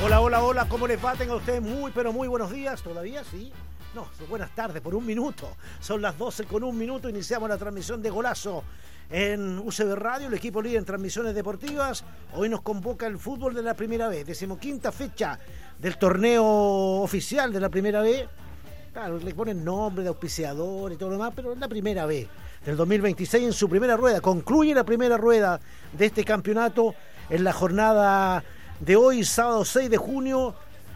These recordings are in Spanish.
Hola, hola, hola, ¿cómo les va? Tengan ustedes muy, pero muy buenos días. ¿Todavía sí? No, buenas tardes, por un minuto. Son las 12 con un minuto, iniciamos la transmisión de Golazo en UCB Radio, el equipo líder en transmisiones deportivas. Hoy nos convoca el fútbol de la Primera B, 15ª fecha del torneo oficial de la Primera B. Claro, le ponen nombre de auspiciador y todo lo demás, pero es la Primera B del 2026 en su primera rueda. Concluye la primera rueda de este campeonato en la jornada de hoy, sábado 6 de junio,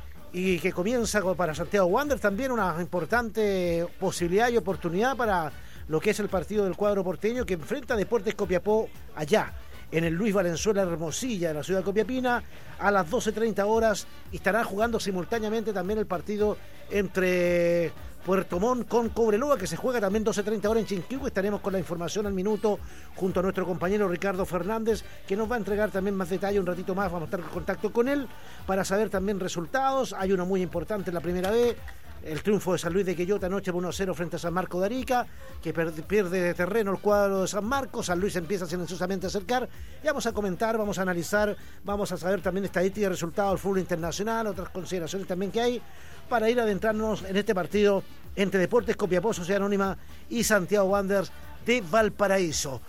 y que comienza para Santiago Wanderers también una importante posibilidad y oportunidad para lo que es el partido del cuadro porteño, que enfrenta a Deportes Copiapó allá en el Luis Valenzuela Hermosilla de la ciudad de Copiapina a las 12:30 horas, y estará jugando simultáneamente también el partido entre Puerto Montt con Cobreloa, que se juega también 12:30 horas en Chinquihue. Estaremos con la información al minuto junto a nuestro compañero Ricardo Fernández, que nos va a entregar también más detalle un ratito más. Vamos a estar en contacto con él para saber también resultados. Hay uno muy importante en la Primera B, el triunfo de San Luis de Quillota anoche por 1-0 frente a San Marcos de Arica, que pierde de terreno el cuadro de San Marcos. San Luis empieza silenciosamente a acercar, y vamos a comentar, vamos a analizar, vamos a saber también estadística y resultados del fútbol internacional, otras consideraciones también que hay, para ir adentrarnos en este partido entre Deportes Copiapó, Sociedad Anónima, y Santiago Wanderers de Valparaíso.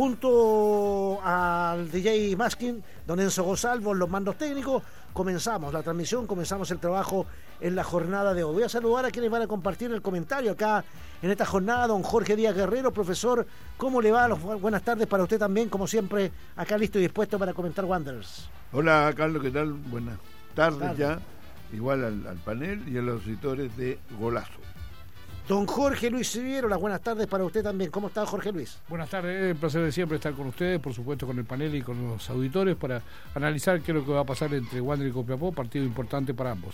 Junto al DJ Maskin, don Enzo Gonzalvo, los mandos técnicos, comenzamos la transmisión, comenzamos el trabajo en la jornada de hoy. Voy a saludar a quienes van a compartir el comentario acá en esta jornada. Don Jorge Díaz Guerrero, profesor, ¿cómo le va? Buenas tardes para usted también, como siempre, acá listo y dispuesto para comentar Wanderers. Hola, Carlos, ¿qué tal? Buenas tardes ya, igual al panel y a los auditores de Golazo. Don Jorge Luis Siviero, las buenas tardes para usted también. ¿Cómo está, Jorge Luis? Buenas tardes, el placer de siempre estar con ustedes, por supuesto con el panel y con los auditores, para analizar qué es lo que va a pasar entre Wanderers y Copiapó, partido importante para ambos.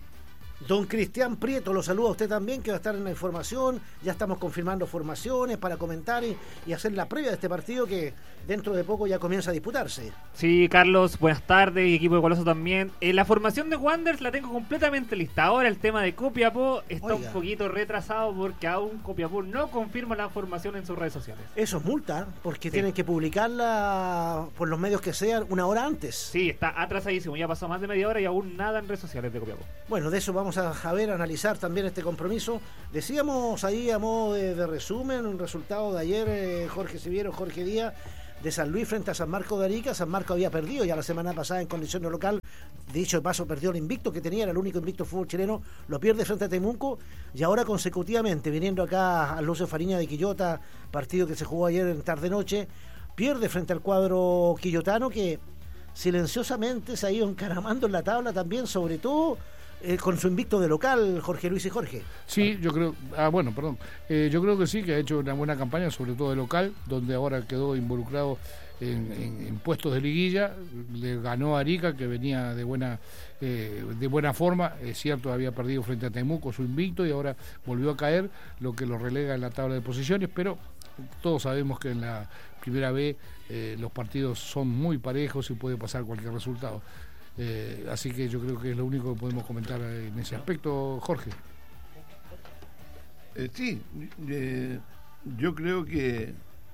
Don Cristian Prieto, lo saluda a usted también, que va a estar en la información. Ya estamos confirmando formaciones para comentar y hacer la previa de este partido, que dentro de poco ya comienza a disputarse. Sí, Carlos, buenas tardes, y equipo de Golazo también. La formación de Wanderers la tengo completamente lista. Ahora el tema de Copiapó está un poquito retrasado porque aún Copiapó no confirma la formación en sus redes sociales. Eso es multa, porque tienen que publicarla por los medios que sean una hora antes. Sí, está atrasadísimo, ya pasó más de media hora y aún nada en redes sociales de Copiapó. Bueno, de eso vamos a ver, analizar también este compromiso. Decíamos ahí a modo de resumen un resultado de ayer, Jorge Siviero, Jorge Díaz, de San Luis frente a San Marcos de Arica. San Marcos había perdido ya la semana pasada en condición de local. Dicho de paso, perdió el invicto que tenía, era el único invicto fútbol chileno. Lo pierde frente a Temuco, y ahora consecutivamente, viniendo acá al Lucio Fariña de Quillota, partido que se jugó ayer en tarde-noche, pierde frente al cuadro quillotano, que silenciosamente se ha ido encaramando en la tabla también, sobre todo con su invicto de local, Jorge Luis y Jorge. Sí, yo creo, yo creo que sí, que ha hecho una buena campaña, sobre todo de local, donde ahora quedó involucrado en puestos de liguilla. Le ganó a Arica, que venía de buena forma. Es cierto, había perdido frente a Temuco su invicto y ahora volvió a caer, lo que lo relega en la tabla de posiciones, pero todos sabemos que en la Primera B los partidos son muy parejos y puede pasar cualquier resultado. Así que yo creo que es lo único que podemos comentar en ese aspecto, Jorge. Sí, yo creo que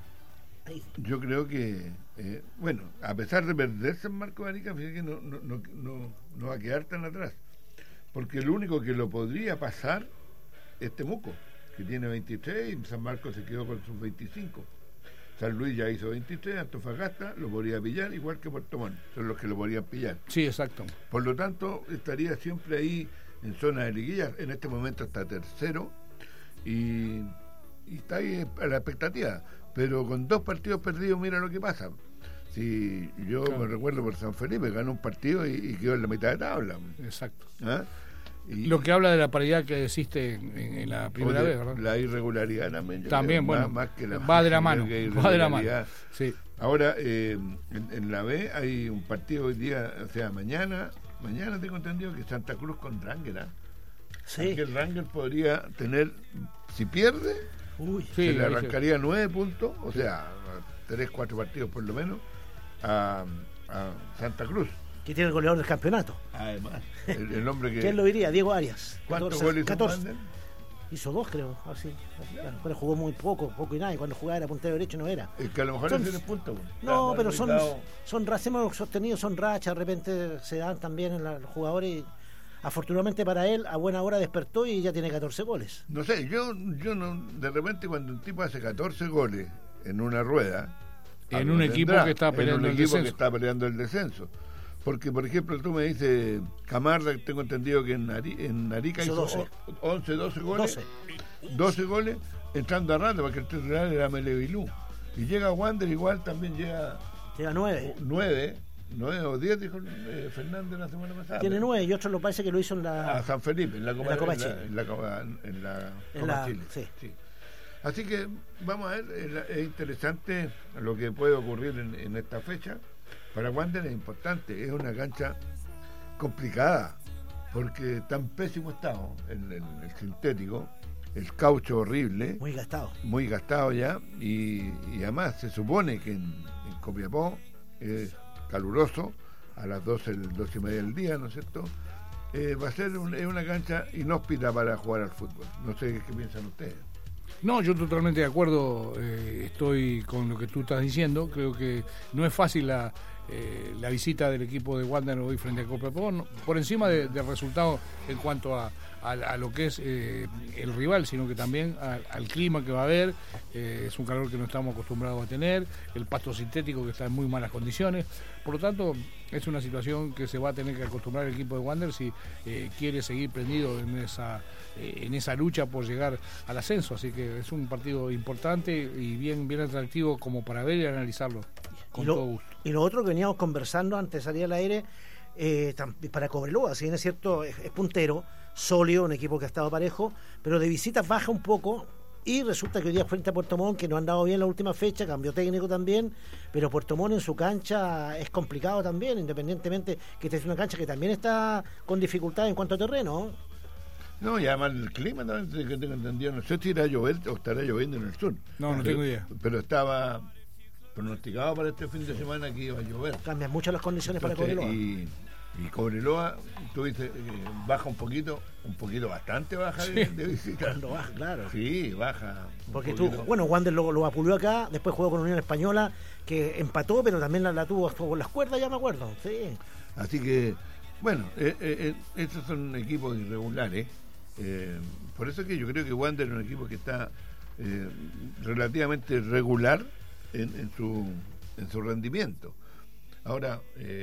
bueno, a pesar de perder San Marcos de Arica, fíjate que no va a quedar tan atrás, porque lo único que lo podría pasar es Temuco, que tiene 23, y San Marcos se quedó con sus 25. San Luis ya hizo 23, Antofagasta lo podría pillar, igual que Puerto Montt, son los que lo podrían pillar. Sí, exacto. Por lo tanto, estaría siempre ahí en zona de liguilla. En este momento está tercero y está ahí a la expectativa, pero con 2 partidos perdidos, mira lo que pasa. Si yo me recuerdo por San Felipe, ganó un partido y quedó en la mitad de tabla. Exacto. ¿Ah? Lo que habla de la paridad que existe en la Primera vez, ¿verdad? La irregularidad también. También, bueno, más que la va de la mano. Sí. Ahora, en la B hay un partido hoy día, o sea, mañana tengo entendido que Santa Cruz con Ranger. Sí. Que el Ranger podría tener, si pierde, se le arrancaría 9 puntos, o sea, 3-4 partidos por lo menos, a Santa Cruz, que tiene el goleador del campeonato. Además, el hombre que... ¿Quién lo diría? Diego Arias. ¿Cuántos goles 14. Hizo 2, creo, así. Claro, pero jugó muy poco y nada. Y cuando jugaba era puntero derecho no era. Es que a lo mejor Son- es el punto. No, pero son rachas, hemos sostenido, son rachas, de repente se dan también en los jugadores y afortunadamente para él a buena hora despertó y ya tiene 14 goles. No sé, yo no, de repente cuando un tipo hace 14 goles en una rueda, En algo un equipo tendrá, que está peleando en un el equipo descenso. que está peleando el descenso. Porque, por ejemplo, tú me dices, Camarda, tengo entendido que en Arica Hizo hizo 12. 11, 12 goles. 12. 12 goles entrando a rato, porque el titular era Melevilú. Y llega Wander, igual también llega Llega 9. 9 o 10, dijo Fernández la semana pasada. Tiene 9 y otro lo parece que lo hizo en A la... San Felipe, en la Copa, la Copa Chile. en la Copa En la- Chile. sí. Sí. Así que vamos a ver, es interesante lo que puede ocurrir en esta fecha. Para Wander es importante, es una cancha complicada, porque está en pésimo estado el sintético, el caucho horrible, Muy muy gastado ya, y además se supone que en Copiapó es caluroso, a las 12 y media del día, ¿no es cierto? Va a ser es una cancha inhóspita para jugar al fútbol. No sé qué piensan ustedes. No, yo totalmente de acuerdo, estoy con lo que tú estás diciendo. Creo que no es fácil la visita del equipo de Wander hoy frente a Copiapó, por encima del resultado en cuanto a lo que es el rival, sino que también al clima que va a haber. Es un calor que no estamos acostumbrados a tener, el pasto sintético que está en muy malas condiciones. Por lo tanto, es una situación que se va a tener que acostumbrar el equipo de Wander si quiere seguir prendido en esa lucha por llegar al ascenso. Así que es un partido importante y bien atractivo como para ver y analizarlo con todo gusto. Y lo otro que veníamos conversando antes de salir al aire, para Cobreloa, si bien es cierto, es puntero, sólido, un equipo que ha estado parejo, pero de visitas baja un poco. Y resulta que hoy día frente a Puerto Montt, que no han dado bien la última fecha, cambió técnico también, pero Puerto Montt en su cancha es complicado también, independientemente que esta es una cancha que también está con dificultad en cuanto a terreno. No, y además el clima también, que tengo entendido, no sé si irá a llover o estará lloviendo en el sur. No tengo idea. Pero estaba pronosticado para este fin de semana que iba a llover. Cambian mucho las condiciones. Entonces, para Cobreloa. Y Cobreloa, tú dices, baja un poquito bastante baja de visita. Cuando baja, claro. Sí, baja. Porque Wander lo vapuleó acá, después jugó con Unión Española, que empató, pero también la tuvo por las cuerdas, ya me acuerdo. Sí. Así que, bueno, estos son equipos irregulares. Por eso es que yo creo que Wander es un equipo que está relativamente regular en su rendimiento. Ahora,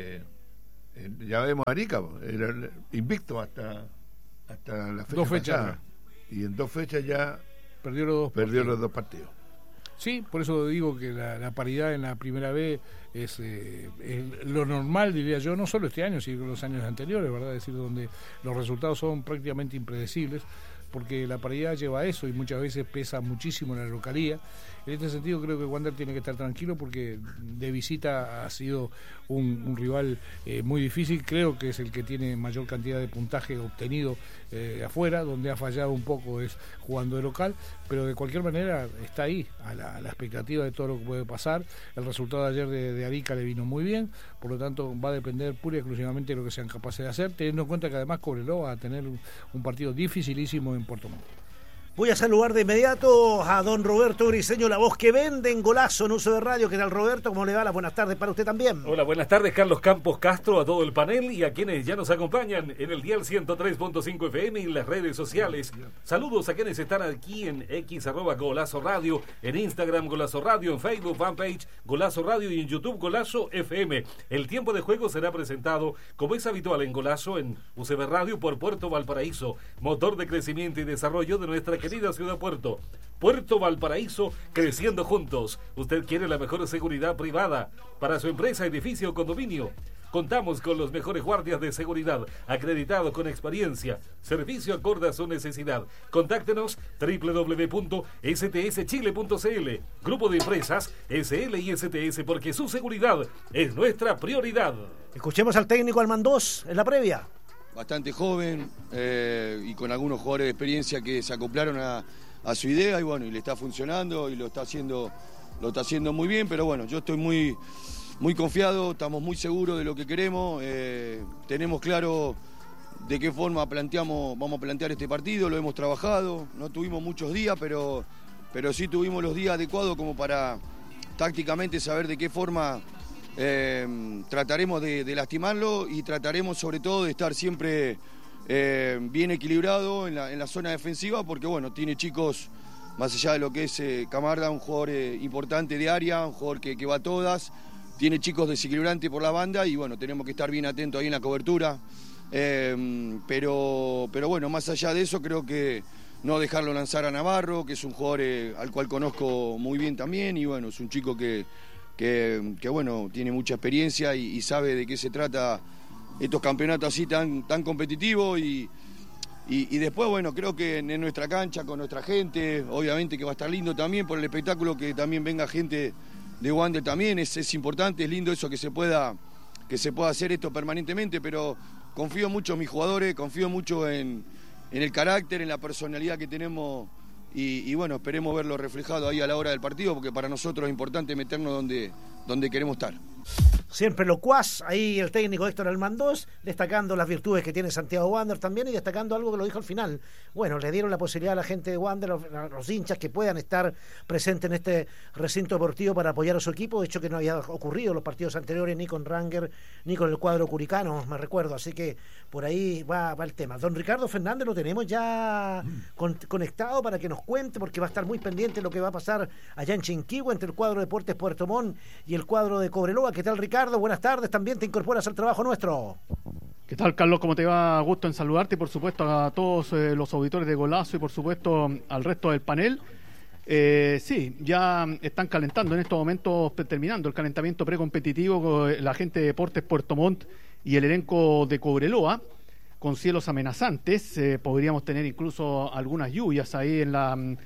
ya vemos a Arica, era invicto hasta la fecha 2 fechas pasada, y en 2 fechas ya perdió los 2 partidos. Sí, por eso digo que la paridad en la primera B es lo normal, diría yo, no solo este año, sino los años anteriores, ¿verdad? Es decir, donde los resultados son prácticamente impredecibles, porque la paridad lleva a eso y muchas veces pesa muchísimo en la localía. En este sentido creo que Wander tiene que estar tranquilo porque de visita ha sido un rival muy difícil. Creo que es el que tiene mayor cantidad de puntaje obtenido afuera. Donde ha fallado un poco es jugando de local, pero de cualquier manera está ahí a la expectativa de todo lo que puede pasar. El resultado de ayer de Arica le vino muy bien, por lo tanto va a depender pura y exclusivamente de lo que sean capaces de hacer, teniendo en cuenta que además Cobreloa va a tener un partido dificilísimo en Puerto Montt. Voy a saludar de inmediato a don Roberto Briceño, la voz que vende en Golazo en Uso de Radio. ¿Qué tal, Roberto? ¿Cómo le va? Las buenas tardes para usted también. Hola, buenas tardes, Carlos Campos Castro, a todo el panel y a quienes ya nos acompañan en el dial 103.5 FM y en las redes sociales. Saludos a quienes están aquí en X, @Golazo Radio, en Instagram Golazo Radio, en Facebook fanpage Golazo Radio y en YouTube Golazo FM. El tiempo de juego será presentado, como es habitual en Golazo, en UCB Radio por Puerto Valparaíso, motor de crecimiento y desarrollo de nuestra querida ciudad Puerto. Puerto Valparaíso, creciendo juntos. ¿Usted quiere la mejor seguridad privada para su empresa, edificio o condominio? Contamos con los mejores guardias de seguridad, acreditados con experiencia, servicio acorde a su necesidad. Contáctenos www.stschile.cl. Grupo de empresas SL y STS, porque su seguridad es nuestra prioridad. Escuchemos al técnico Almandós en la previa. Bastante joven y con algunos jugadores de experiencia que se acoplaron a su idea y bueno, y le está funcionando y lo está haciendo muy bien, pero bueno, yo estoy muy confiado, estamos muy seguros de lo que queremos, tenemos claro de qué forma vamos a plantear este partido, lo hemos trabajado, no tuvimos muchos días, pero sí tuvimos los días adecuados como para tácticamente saber de qué forma trataremos de lastimarlo y trataremos sobre todo de estar siempre bien equilibrado en la zona defensiva, porque bueno, tiene chicos, más allá de lo que es Camarda, un jugador importante de área, un jugador que va a todas, tiene chicos desequilibrantes por la banda y bueno, tenemos que estar bien atentos ahí en la cobertura. Pero bueno, más allá de eso, creo que no dejarlo lanzar a Navarro, que es un jugador al cual conozco muy bien también, y bueno, es un chico que bueno, tiene mucha experiencia y sabe de qué se trata estos campeonatos así tan competitivos y después, bueno, creo que en nuestra cancha, con nuestra gente, obviamente que va a estar lindo también por el espectáculo, que también venga gente de Wander también, es importante, es lindo eso que se pueda hacer esto permanentemente, pero confío mucho en mis jugadores, confío mucho en el carácter, en la personalidad que tenemos y bueno, esperemos verlo reflejado ahí a la hora del partido, porque para nosotros es importante meternos donde queremos estar. Siempre locuaz, ahí el técnico Héctor Almandós, destacando las virtudes que tiene Santiago Wander también y destacando algo que lo dijo al final. Bueno, le dieron la posibilidad a la gente de Wander, a los hinchas que puedan estar presentes en este recinto deportivo para apoyar a su equipo, hecho que no había ocurrido en los partidos anteriores ni con Ranger ni con el cuadro curicano, me recuerdo, así que por ahí va el tema. Don Ricardo Fernández lo tenemos ya conectado para que nos cuente, porque va a estar muy pendiente de lo que va a pasar allá en Chinquihue entre el cuadro de Deportes Puerto Montt y el cuadro de Cobreloa. ¿Qué tal, Ricardo? Buenas tardes, también te incorporas al trabajo nuestro. ¿Qué tal, Carlos? ¿Cómo te va? Gusto en saludarte, por supuesto, a todos los auditores de Golazo y por supuesto al resto del panel. Sí, ya están calentando en estos momentos, terminando el calentamiento precompetitivo con la gente de Deportes Puerto Montt y el elenco de Cobreloa, con cielos amenazantes. Podríamos tener incluso algunas lluvias ahí en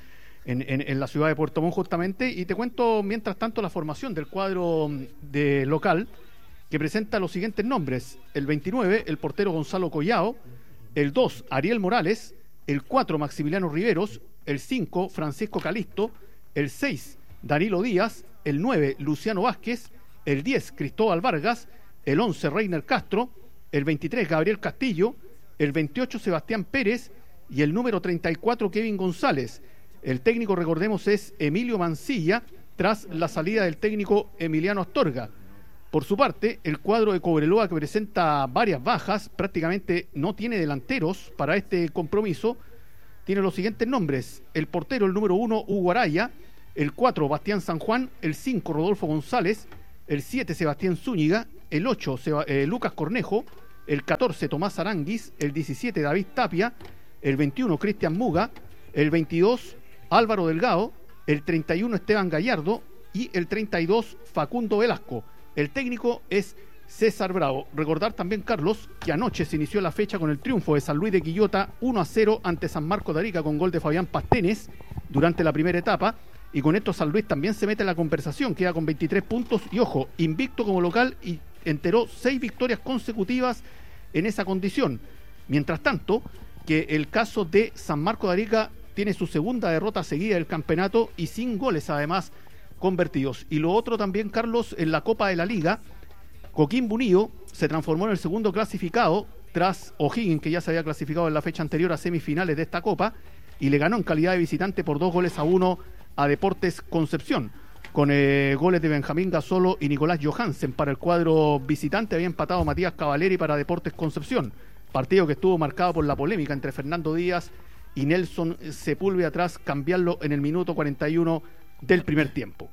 la ciudad de Puerto Montt justamente, y te cuento mientras tanto la formación del cuadro de local, que presenta los siguientes nombres: el 29, el portero Gonzalo Collao; el 2, Ariel Morales; el 4, Maximiliano Riveros; el 5, Francisco Calisto; el 6, Danilo Díaz; el 9, Luciano Vázquez; el 10, Cristóbal Vargas; el 11, Reiner Castro; el 23, Gabriel Castillo; el 28, Sebastián Pérez; y el número 34, Kevin González. El técnico, recordemos, es Emilio Mancilla, tras la salida del técnico Emiliano Astorga. Por su parte, el cuadro de Cobreloa, que presenta varias bajas, prácticamente no tiene delanteros para este compromiso, tiene los siguientes nombres: el portero, el número 1, Hugo Araya; el 4, Bastián San Juan; el 5, Rodolfo González; el 7, Sebastián Zúñiga; el 8, Lucas Cornejo; el 14, Tomás Aranguis; el 17, David Tapia; el 21, Cristian Muga; el 22, Álvaro Delgado; el 31, Esteban Gallardo; y el 32, Facundo Velasco. El técnico es César Bravo. Recordar también, Carlos, que anoche se inició la fecha con el triunfo de San Luis de Quillota 1-0 ante San Marcos de Arica, con gol de Fabián Pastenes durante la primera etapa, y con esto San Luis también se mete en la conversación, queda con 23 puntos y, ojo, invicto como local, y enteró 6 victorias consecutivas en esa condición. Mientras tanto, que el caso de San Marcos de Arica tiene su segunda derrota seguida del campeonato y sin goles además convertidos. Y lo otro también, Carlos, en la Copa de la Liga, Coquimbo Unido se transformó en el segundo clasificado tras O'Higgins, que ya se había clasificado en la fecha anterior a semifinales de esta Copa, y le ganó en calidad de visitante por 2-1 a Deportes Concepción, con goles de Benjamín Gasolo y Nicolás Johansen. Para el cuadro visitante había empatado Matías Cavaleri para Deportes Concepción, partido que estuvo marcado por la polémica entre Fernando Díaz y Nelson Sepúlveda tras cambiarlo en el minuto 41 del primer tiempo.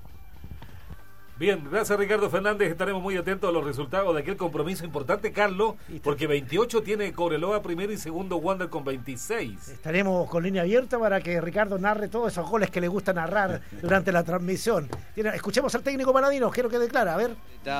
Bien, gracias Ricardo Fernández, estaremos muy atentos a los resultados de aquel compromiso importante, Carlos, porque 28 tiene Cobreloa primero y segundo Wander con 26. Estaremos con línea abierta para que Ricardo narre todos esos goles que le gusta narrar durante la transmisión. Escuchemos al técnico Paladino, quiero que declara, a ver.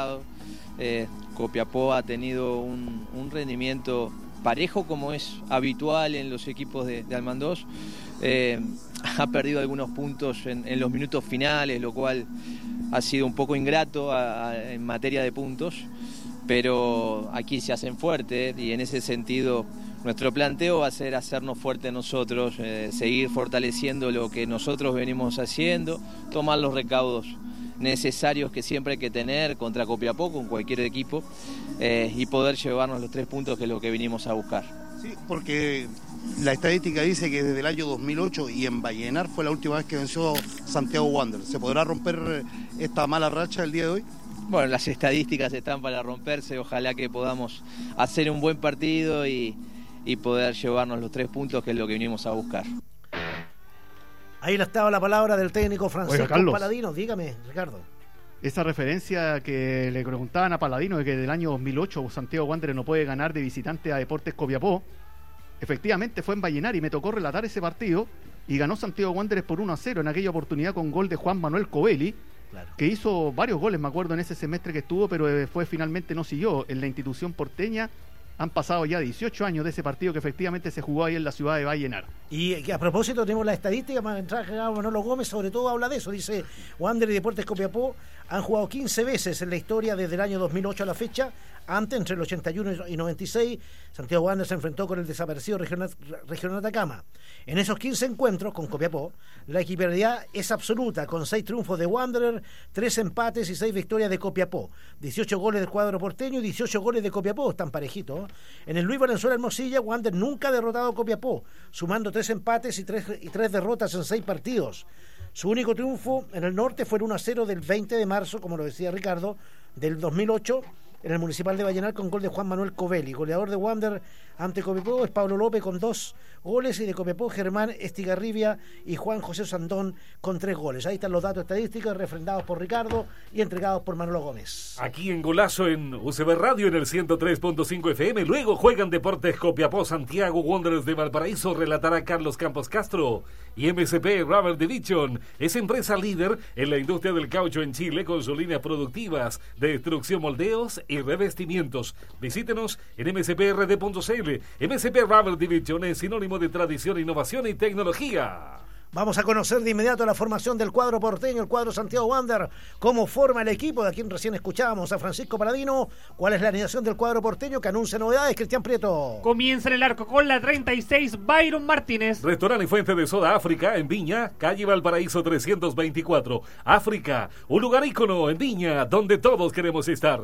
Copiapó ha tenido un rendimiento parejo, como es habitual en los equipos de Almandós. Ha perdido algunos puntos en los minutos finales, lo cual ha sido un poco ingrato en materia de puntos, pero aquí se hacen fuertes y en ese sentido nuestro planteo va a ser hacernos fuertes nosotros, seguir fortaleciendo lo que nosotros venimos haciendo, tomar los recaudos necesarios que siempre hay que tener contra Copiapó, con cualquier equipo, y poder llevarnos los 3 puntos, que es lo que vinimos a buscar. Sí, porque la estadística dice que desde el año 2008 y en Vallenar fue la última vez que venció Santiago Wanderers. ¿Se podrá romper esta mala racha el día de hoy? Bueno, las estadísticas están para romperse, ojalá que podamos hacer un buen partido y poder llevarnos los 3 puntos, que es lo que vinimos a buscar. Ahí estaba la palabra del técnico Francisco Paladino. Dígame, Ricardo. Esa referencia que le preguntaban a Paladino de que del año 2008 Santiago Wanderers no puede ganar de visitante a Deportes Copiapó, efectivamente fue en Vallenar y me tocó relatar ese partido, y ganó Santiago Wanderers por 1-0 en aquella oportunidad con gol de Juan Manuel Covelli, claro, que hizo varios goles, me acuerdo, en ese semestre que estuvo, pero después finalmente no siguió en la institución porteña. Han pasado ya 18 años de ese partido que efectivamente se jugó ahí en la ciudad de Vallenar. Y que a propósito tenemos la estadística, Manolo Gómez sobre todo habla de eso, dice: Wanderers y Deportes Copiapó han jugado 15 veces en la historia desde el año 2008 a la fecha. Antes, entre el 81 y 96, Santiago Wanderers se enfrentó con el desaparecido Regional Atacama. En esos 15 encuentros con Copiapó, la equiparidad es absoluta, con 6 triunfos de Wanderers, 3 empates y 6 victorias de Copiapó. 18 goles del cuadro porteño y 18 goles de Copiapó, están parejitos, ¿eh? En el Luis Valenzuela Hermosilla, Wanderers nunca ha derrotado a Copiapó, sumando 3 empates y 3 derrotas en 6 partidos. Su único triunfo en el norte fue el 1-0 del 20 de marzo, como lo decía Ricardo, del 2008, en el Municipal de Vallenar, con gol de Juan Manuel Covelli. Goleador de Wanderers ante Copiapó es Pablo López con 2 goles, y de Copiapó Germán Estigarribia y Juan José Sandón con 3 goles. Ahí están los datos estadísticos refrendados por Ricardo y entregados por Manolo Gómez. Aquí en Golazo en UCB Radio en el 103.5 FM. Luego juegan Deportes Copiapó, Santiago Wanderers de Valparaíso. Relatará Carlos Campos Castro. Y MSP Rubber Division es empresa líder en la industria del caucho en Chile, con sus líneas productivas de destrucción, moldeos y revestimientos. Visítenos en msprd.cl. MSP Rubber Division es sinónimo de tradición, innovación y tecnología. Vamos a conocer de inmediato la formación del cuadro porteño, el cuadro Santiago Wanderers, cómo forma el equipo, de quien recién escuchábamos a Francisco Paladino. ¿Cuál es la alineación del cuadro porteño que anuncia novedades? Cristian Prieto. Comienza en el arco con la 36, Byron Martínez. Restaurante y fuente de soda África en Viña, calle Valparaíso 324. África, un lugar ícono en Viña, donde todos queremos estar.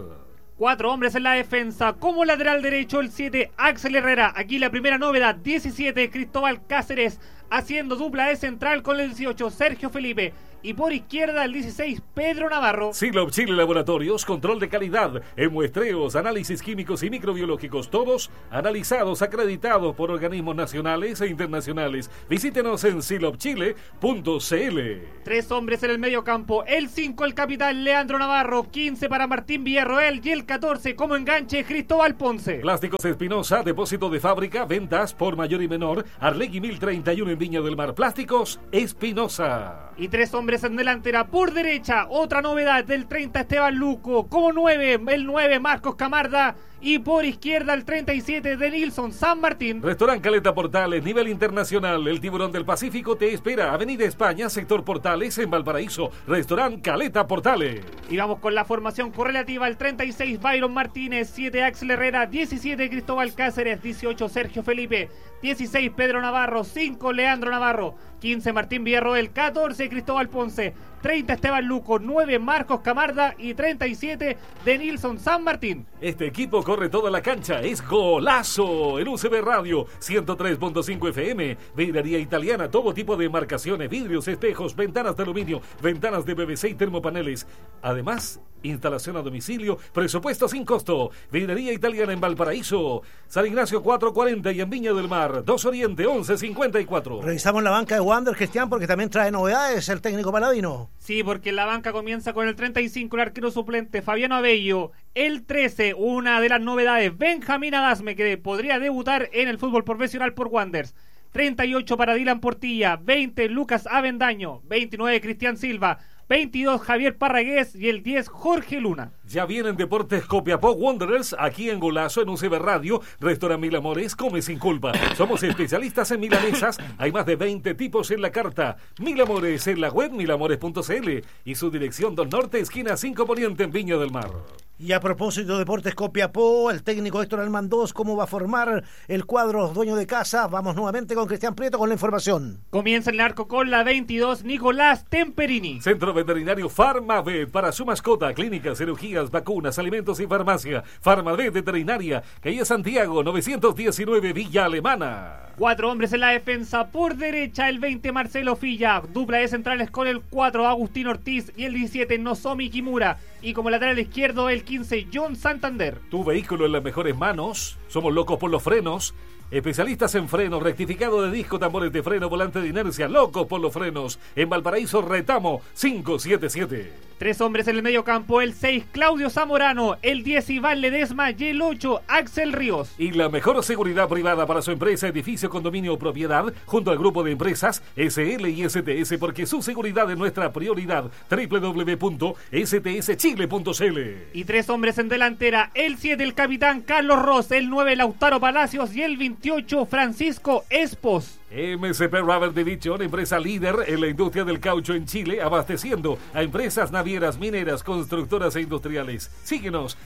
4 hombres en la defensa. Como lateral derecho, el 7, Axel Herrera. Aquí la primera novedad. 17, Cristóbal Cáceres, haciendo dupla de central con el 18, Sergio Felipe. Y por izquierda, el 16, Pedro Navarro. Silop Chile Laboratorios, control de calidad en muestreos, análisis químicos y microbiológicos, todos analizados, acreditados por organismos nacionales e internacionales. Visítenos en silopchile.cl. 3 hombres en el medio campo. El 5, el capitán Leandro Navarro. 15 para Martín Villarroel. Y el 14, como enganche, Cristóbal Ponce. Plásticos Espinosa, depósito de fábrica, ventas por mayor y menor. Arlegui 1031 en Viña del Mar. Plásticos Espinosa. Y 3 hombres en delantera. Por derecha, otra novedad del 30, Esteban Luco. Como 9, el 9, Marcos Camarda. Y por izquierda, el 37 de Nilson San Martín. Restaurant Caleta Portales, nivel internacional. El Tiburón del Pacífico te espera. Avenida España, sector Portales, en Valparaíso. Restaurant Caleta Portales. Y vamos con la formación correlativa. El 36, Byron Martínez. 7, Axel Herrera. 17, Cristóbal Cáceres. 18, Sergio Felipe. 16, Pedro Navarro. 5, Leandro Navarro. 15, Martín Villarroel. 14, Cristóbal Ponce. 30, Esteban Luco. 9, Marcos Camarda. Y 37, de Nilson San Martín. Este equipo corre toda la cancha. Es Golazo en UCB Radio 103.5 FM. Vidrería italiana, todo tipo de marcaciones, vidrios, espejos, ventanas de aluminio, ventanas de PVC y termopaneles. Además, instalación a domicilio, presupuesto sin costo. Vidrería italiana en Valparaíso, San Ignacio 440 y en Viña del Mar 2 Oriente 1154. Revisamos la banca de Wanderers, Cristian, porque también trae novedades el técnico Paladino. Sí, porque la banca comienza con el 35, el arquero suplente Fabiano Abello. El 13, una de las novedades, Benjamín Adasme, que podría debutar en el fútbol profesional por Wanderers. 38 para Dylan Portilla, 20 Lucas Avendaño, 29 Cristian Silva, 22 Javier Parragués y el 10 Jorge Luna. Ya vienen Deportes Copiapó Wanderers aquí en Golazo en UCB Radio, Restaurante Mil Amores, come sin culpa. Somos especialistas en milanesas, hay más de 20 tipos en la carta. Mil Amores en la web milamores.cl y su dirección Don Norte, esquina 5 Poniente en Viña del Mar. Y a propósito de Deportes Copiapó, el técnico Héctor Almandós, ¿cómo va a formar el cuadro dueño de casa? Vamos nuevamente con Cristian Prieto con la información. Comienza el arco con la 22, Nicolás Temperini. Centro Veterinario Farmavet para su mascota, clínicas, cirugías, vacunas, alimentos y farmacia. Farmavet Veterinaria, calle Santiago, 919 Villa Alemana. 4 hombres en la defensa, por derecha el 20 Marcelo Filla, dupla de centrales con el 4 Agustín Ortiz y el 17 Nozomi Kimura, y como lateral izquierdo el 15 John Santander. Tu vehículo en las mejores manos, somos locos por los frenos. Especialistas en frenos, rectificado de disco, tambores de freno, volante de inercia, locos por los frenos. En Valparaíso, Retamo 577. 3 hombres en el medio campo, el 6 Claudio Zamorano, el 10 Iván Ledesma y el 8 Axel Ríos. Y la mejor seguridad privada para su empresa, edificio, condominio o propiedad, junto al grupo de empresas SL y STS, porque su seguridad es nuestra prioridad. www.stschile.cl. Y 3 hombres en delantera, el 7 el capitán Carlos Ross, el 9 Lautaro Palacios y el 28 Francisco Espos. MSP Rubber Division, empresa líder en la industria del caucho en Chile, abasteciendo a empresas navieras, mineras, constructoras e industriales. Síguenos,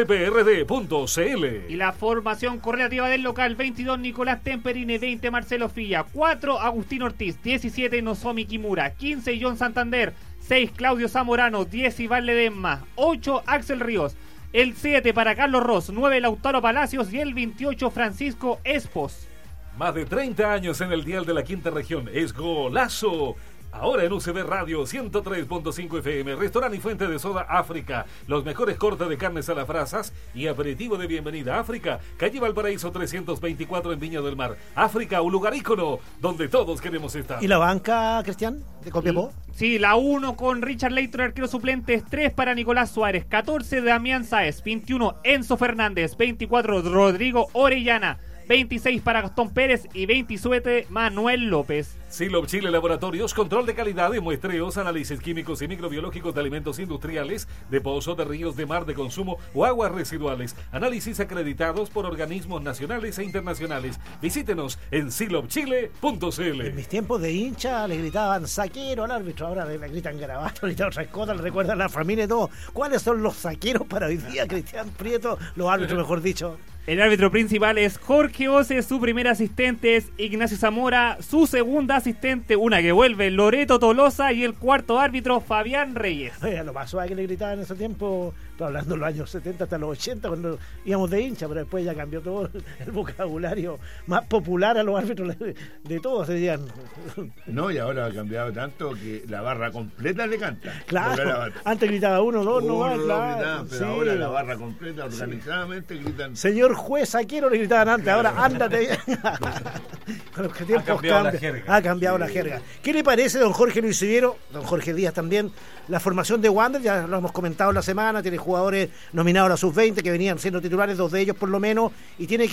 msprd.cl. Y la formación correlativa del local, 22 Nicolás Temperini, 20 Marcelo Filla, 4 Agustín Ortiz, 17 Nozomi Kimura, 15 John Santander, 6 Claudio Zamorano, 10 Iván Ledesma, 8 Axel Ríos, el 7 para Carlos Ross, 9 Lautaro Palacios y el 28 Francisco Espos. Más de 30 años en el dial de la quinta región. Es Golazo. Ahora en UCB Radio 103.5 FM, restaurante y fuente de soda África, los mejores cortes de carnes a las brasas y aperitivo de bienvenida a África, calle Valparaíso 324 en Viña del Mar. África, un lugar ícono donde todos queremos estar. ¿Y la banca, Cristian, de Copiapó? Sí, la 1 con Richard Leighton, arquero suplentes, 3 para Nicolás Suárez, 14 Damián Sáez, 21 Enzo Fernández, 24 Rodrigo Orellana, 26 para Gastón Pérez y 27 Manuel López. Silop Chile Laboratorios, control de calidad de muestreos, análisis químicos y microbiológicos de alimentos industriales, de pozos, de ríos, de mar, de consumo o aguas residuales. Análisis acreditados por organismos nacionales e internacionales. Visítenos en silopchile.cl. En mis tiempos de hincha le gritaban saquero al árbitro, ahora le gritan garabato, le gritan otras cosas, le recuerdan a la familia y todo. ¿Cuáles son los saqueros para hoy día, Cristian Prieto? Los árbitros, mejor dicho. El árbitro principal es Jorge Ose, su primer asistente es Ignacio Zamora, su segunda asistente, una que vuelve, Loreto Tolosa, y el cuarto árbitro, Fabián Reyes. Oye, lo pasó a que le gritaban en ese tiempo, estoy hablando de los años 70 hasta los 80, cuando íbamos de hincha, pero después ya cambió todo el vocabulario más popular a los árbitros de todos, decían. No, y ahora ha cambiado tanto que la barra completa le canta. Claro, antes gritaba 1, 2, no más, claro. Pero sí, ahora la barra completa, organizadamente gritan. Señor juez saquero le gritaban antes, ahora ándate. Con los tiempos ha cambiado la jerga. ¿Qué le parece, don Jorge Luis Siviero, don Jorge Díaz también, la formación de Wander? Ya lo hemos comentado la semana, tiene jugadores nominados a la sub-20 que venían siendo titulares, 2 de ellos por lo menos, y tiene